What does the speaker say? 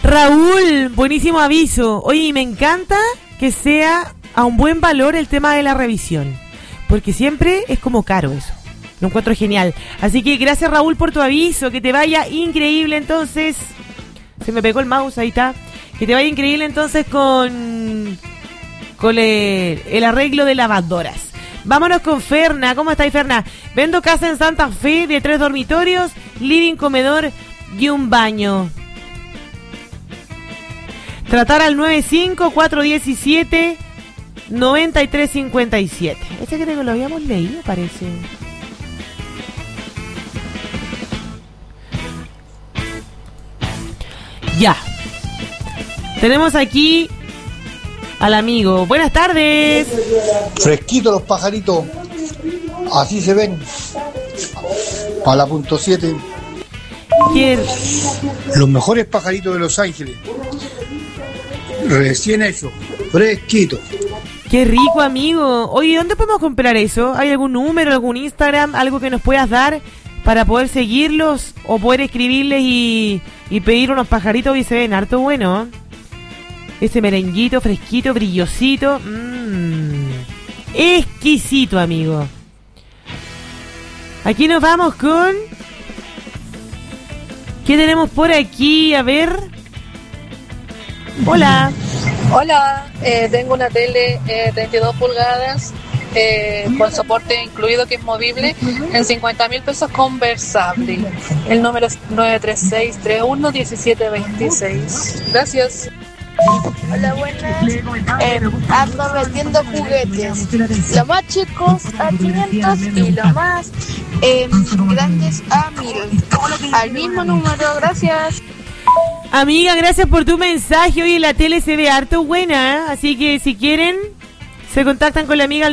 Raúl, buenísimo aviso. Oye, me encanta que sea a un buen valor el tema de la revisión, porque siempre es como caro eso. Lo encuentro genial. Así que gracias, Raúl, por tu aviso. Que te vaya increíble entonces. Se me pegó el mouse, ahí está. Que te vaya increíble entonces con el arreglo de lavadoras. Vámonos con Ferna. ¿Cómo estáis, Ferna? Vendo casa en Santa Fe de 3 dormitorios, living, comedor y un baño. Tratar al 95-417-9357. Este creo que lo habíamos leído, parece. Ya. Tenemos aquí al amigo. Buenas tardes. Fresquitos los pajaritos. Así se ven. A la punto 7. Los mejores pajaritos de Los Ángeles. Recién hecho. Fresquito. Qué rico, amigo. Oye, ¿dónde podemos comprar eso? ¿Hay algún número, algún Instagram, algo que nos puedas dar para poder seguirlos o poder escribirles y pedir unos pajaritos? Y se ven harto bueno. Ese merenguito fresquito, brillosito. Exquisito, amigo. Aquí nos vamos con... ¿Qué tenemos por aquí? A ver. Hola. Hola, tengo una tele 32 pulgadas con soporte incluido que es movible en 50.000 pesos conversable. El número es 936-31-1726. Gracias. Hola, buenas. Ando vendiendo juguetes. Los más chicos a 500 y los más grandes a 1000. Al mismo número, gracias. Amiga, gracias por tu mensaje. Oye, la tele se ve harto buena, ¿eh? Así que si quieren, se contactan con la amiga al